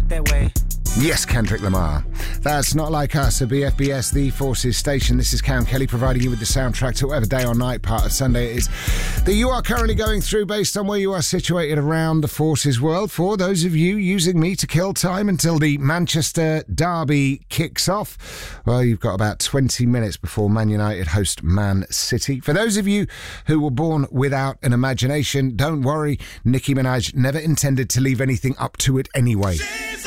out that way. Yes, Kendrick Lamar. That's Not Like Us, a BFBS, the Forces station. This is Cam Kelly providing you with the soundtrack to whatever day or night part of Sunday it is that you are currently going through based on where you are situated around the Forces world. For those of you using me to kill time until the Manchester derby kicks off, well, you've got about 20 minutes before Man United host Man City. For those of you who were born without an imagination, don't worry, Nicki Minaj never intended to leave anything up to it anyway.